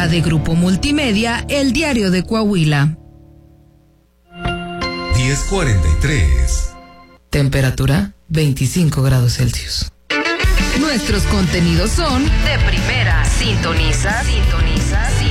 presenta de Grupo Multimedia El Diario de Coahuila. 10:43. Temperatura 25 grados Celsius. Nuestros contenidos son de primera. Sintoniza.